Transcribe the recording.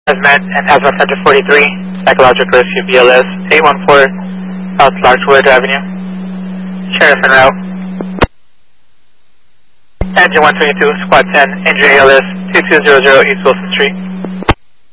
Hazmat and Hazmat Center 43, Psychological Rescue BLS 814 South Larchwood Avenue. Sheriff en route. Engine 122, Squad 10, Engine ALS 2200 East Wilson Street.